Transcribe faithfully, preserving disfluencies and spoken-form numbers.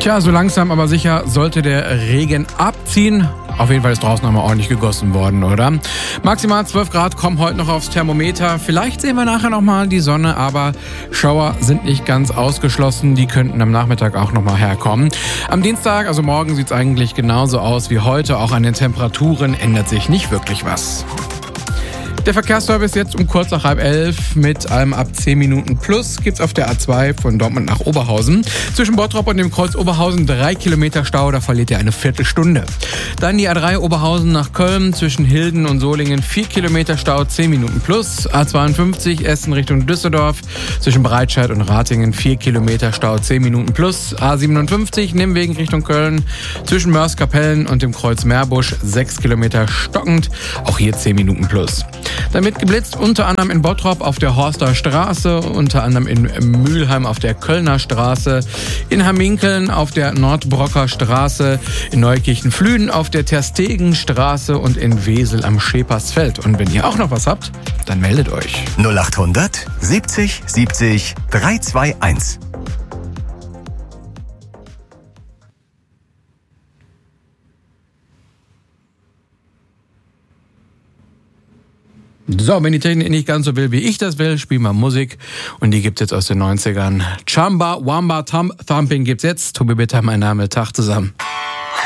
Tja, so langsam aber sicher sollte der Regen abziehen. Auf jeden Fall ist draußen einmal ordentlich gegossen worden, oder? Maximal zwölf Grad kommen heute noch aufs Thermometer. Vielleicht sehen wir nachher nochmal die Sonne, aber Schauer sind nicht ganz ausgeschlossen. Die könnten am Nachmittag auch nochmal herkommen. Am Dienstag, also morgen, sieht es eigentlich genauso aus wie heute. Auch an den Temperaturen ändert sich nicht wirklich was. Der Verkehrsservice jetzt um kurz nach halb elf mit einem ab zehn Minuten plus gibt's auf der A zwei von Dortmund nach Oberhausen. Zwischen Bottrop und dem Kreuz Oberhausen drei Kilometer Stau, da verliert ihr eine Viertelstunde. Dann die A drei Oberhausen nach Köln zwischen Hilden und Solingen vier Kilometer Stau, zehn Minuten plus. A zweiundfünfzig Essen Richtung Düsseldorf zwischen Breitscheid und Ratingen vier Kilometer Stau, zehn Minuten plus. A siebenundfünfzig Nimwegen Richtung Köln zwischen Mörs-Kapellen und dem Kreuz Meerbusch sechs Kilometer stockend, auch hier zehn Minuten plus. Dann wird geblitzt, unter anderem in Bottrop auf der Horster Straße, unter anderem in Mülheim auf der Kölner Straße, in Hamminkeln auf der Nordbrocker Straße, in Neukirchen-Flühen auf der Terstegenstraße und in Wesel am Schepersfeld. Und wenn ihr auch noch was habt, dann meldet euch. null acht hundert siebzig siebzig drei zwei eins. So, wenn die Technik nicht ganz so will, wie ich das will, spielen wir Musik. Und die gibt's jetzt aus den neunzigern. Chamba, Wamba, Thump, Thumping gibt's jetzt. Tobi Bitter, mein Name, Tag zusammen.